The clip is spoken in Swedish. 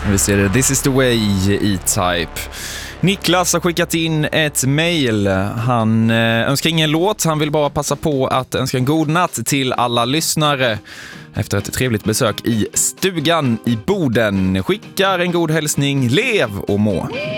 Vi ser det. This is the way, E-Type. Niklas har skickat in ett mejl. Han önskar ingen låt. Han vill bara passa på att önska en god natt till alla lyssnare efter ett trevligt besök i stugan i Boden. Skickar en god hälsning. Lev och må!